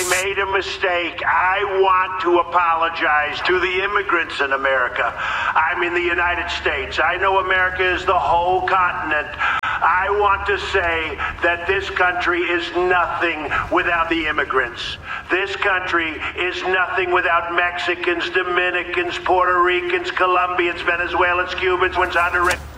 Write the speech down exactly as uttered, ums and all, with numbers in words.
made a mistake. I want to apologize to the immigrants in America. I'm in the United States. I know America is the whole continent. I want to say that this country is nothing without the immigrants. This country is nothing without Mexicans, Dominicans, Puerto Ricans, Colombians, Venezuelans, Cubans, Honduras.